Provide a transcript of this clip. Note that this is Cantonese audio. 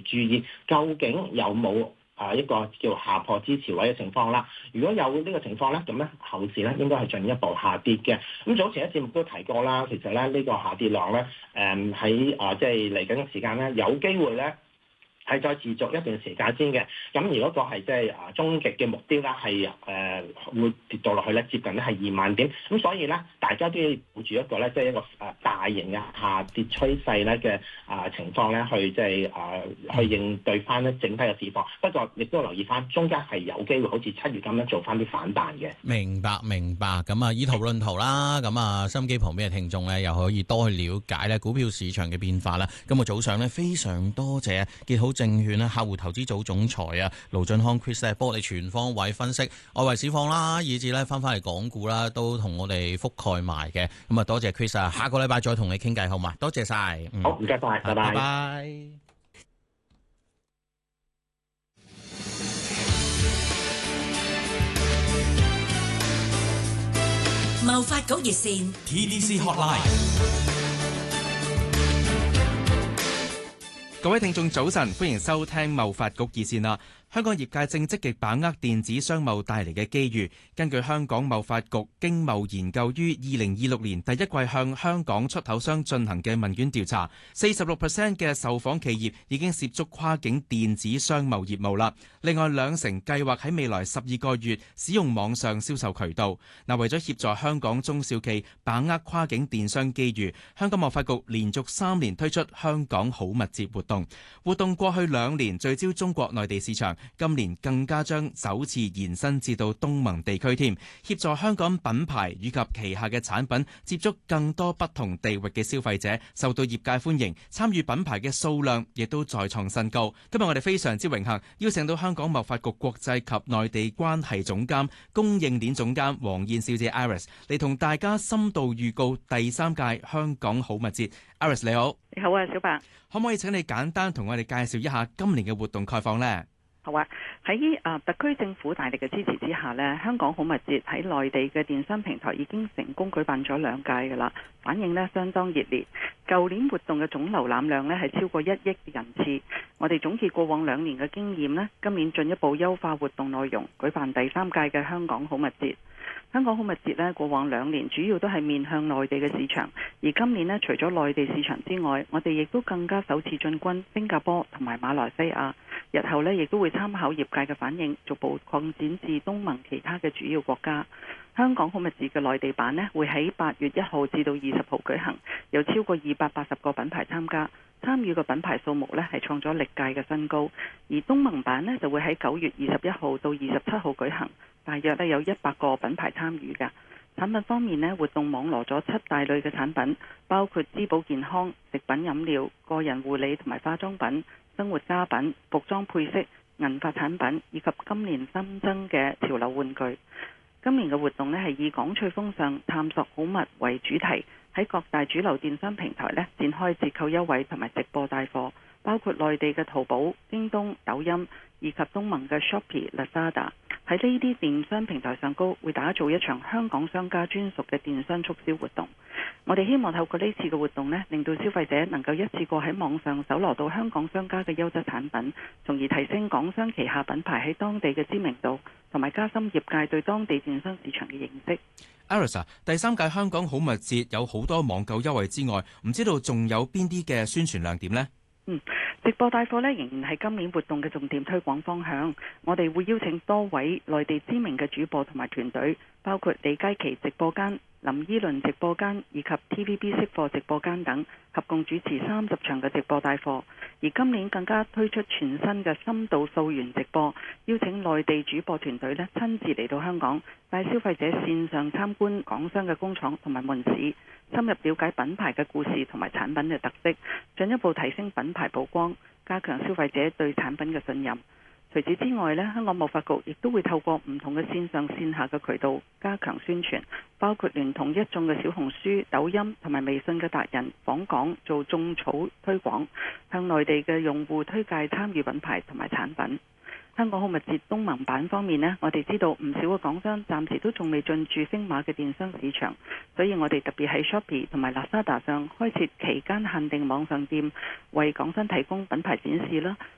注意究竟有冇一個叫下破支持位嘅情況啦。如果有呢個情況咧，咁咧後市咧應該係進一步下跌嘅。咁早前喺節目都提過啦，其實咧呢個下跌浪咧喺即係嚟緊嘅時間咧，有機會咧係再持續一段時間先嘅。咁如果個係即係終極嘅目標咧，係會跌到落去咧，接近咧係2萬點。咁所以咧，大家都要抱住一個咧，即係一個大型嘅下跌趨勢咧嘅情況咧，去即係去應對翻咧整體嘅市況。不過亦都留意翻，中間係有機會好似7月咁樣做翻啲反彈嘅。 明白。咁啊，以圖論圖啦。咁啊，收音機旁邊嘅聽眾咧，又可以多去了解咧股票市場嘅變化啦。今日早上咧，非常多謝結好證券咧客戶投資組總裁啊盧駿匡 Chris 咧，幫我哋全方位分析外圍市況啦，以至咧翻嚟港股啦，都同我哋覆蓋埋嘅。咁啊，多謝 Chris 啊，下個禮拜再同你傾偈好嘛？多謝晒。 好，唔該晒，拜拜。 拜拜。 貿發局熱線 TDC Hotline。各位聽眾早晨，歡迎收聽貿發局熱線啦。香港業界正積極把握電子商貿帶嚟嘅機遇。根據香港貿發局經貿研究於2026年第一季向香港出口商進行嘅問卷調查，46% 嘅受訪企業已經涉足跨境電子商貿業務啦。另外20%計劃喺未來12個月使用網上銷售渠道。為咗協助香港中小企把握跨境電商機遇，香港貿發局連續3年推出香港好物節活動。活動過去2年聚焦中國內地市場，今年更加將首次延伸至到東盟地區添，協助香港品牌以及旗下嘅產品接觸更多不同地域嘅消費者，受到業界歡迎，參與品牌嘅數量亦都再創新高。今日我哋非常之榮幸邀請到香港貿發局國際及內地關係總監、供應鏈總監黃燕小姐 Iris 嚟同大家深度預告第3屆香港好物節。Iris 你好。 你好啊，小白。 可唔可以請你簡單同我哋介紹一下今年嘅活動概況呢？ 好啊，喺特區政府大力嘅支持之下呢，香港好物節喺內地嘅電商平台已經成功舉辦咗2屆噶啦，反應呢相當熱烈。舊年活動嘅總瀏覽量呢係超過1億人次。我哋總結過往2年嘅經驗呢，今年進一步優化活動內容，舉辦第3屆嘅香港好物節。香港好物節呢，過往2年主要都係面向內地嘅市場，而今年呢，除咗內地市場之外，我哋亦都更加首次進軍新加坡同埋馬來西亞。日後呢，亦都會參考業界嘅反應，逐步擴展至東盟其他嘅主要國家。香港好物節嘅內地版呢，會喺8月1號至到20號舉行，有超過280個品牌參加，參與嘅品牌數目呢係創咗歷屆嘅新高。而東盟版呢，就會喺9月21號到27號舉行，大約呢有100個品牌參與㗎。產品方面呢，活動網羅咗7大類嘅產品，包括滋補健康、食品飲料、個人護理同埋化妝品、生活家品、服裝配飾、銀髮產品，以及今年新增嘅潮流玩具。今年嘅活動呢，係以港趣風尚、探索好物為主題，喺各大主流電商平台呢展開折扣優惠同埋直播帶貨，包括內地嘅淘寶、京東、抖音以及東盟嘅 Shopee、Lazada。喺呢啲電商平台上高，會打造一場香港商家專屬嘅電商促銷活動。我哋希望透過呢次嘅活動呢，令到消費者能夠一次過喺網上搜羅到香港商家嘅優質產品，從而提升港商旗下品牌喺當地嘅知名度，同埋加深業界對當地電商市場嘅認識。 Iris，第3屆香港好物節有好多網購優惠之外，唔知道仲有邊啲嘅宣傳亮點呢？ 直播帶貨呢，仍然係今年活動嘅重點推廣方向。我哋會邀請多位內地知名嘅主播同埋團隊，包括李佳琦直播間、林依輪直播間以及 TVB 識貨直播間等，合共主持30場嘅直播帶貨。而今年更加推出全新嘅深度溯源直播，邀請內地主播團隊呢親自嚟到香港，帶消費者線上參觀港商嘅工廠同埋門市，深入了解品牌嘅故事同埋產品嘅特色，進一步提升品牌曝光，加強消費者對產品嘅信任。除此之外呢，香港貿發局亦都會透過唔同嘅線上線下嘅渠道加強宣傳，包括聯同一眾嘅小紅書、抖音同埋微信嘅達人訪港做種草推廣，向內地嘅用戶推介參與品牌同埋產品。香港好物節東盟版方面呢，我哋知道唔少嘅港商暫時都仲未進駐星馬嘅電商市場，所以我哋特別喺 Shopee 同埋 Lazada 上開設期間限定網上店，為港商提供品牌展示啦，